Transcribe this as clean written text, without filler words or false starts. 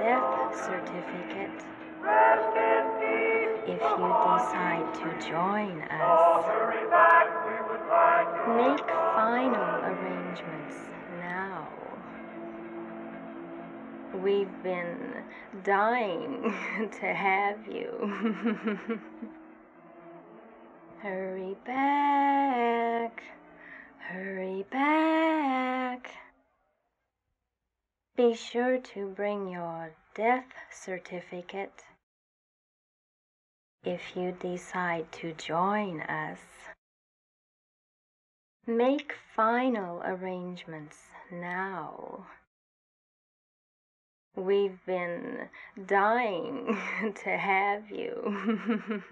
death certificate if you decide to join us. Make final arrangements now. We've been dying to have you. Hurry back. Hurry back. Be sure to bring your death certificate if you decide to join us. Make final arrangements now. We've been dying to have you.